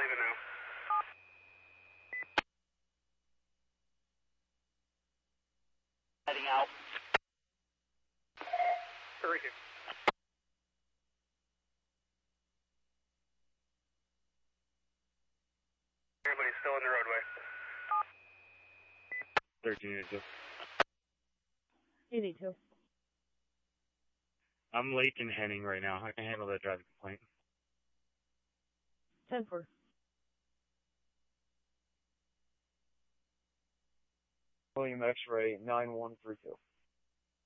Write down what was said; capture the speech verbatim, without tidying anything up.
leaving now. Heading out. three two. Everybody's still in the roadway. thirteen eighty-two. eighty-two. I'm late in Henning right now. I can handle that driving complaint. ten four. William X-ray nine one three two.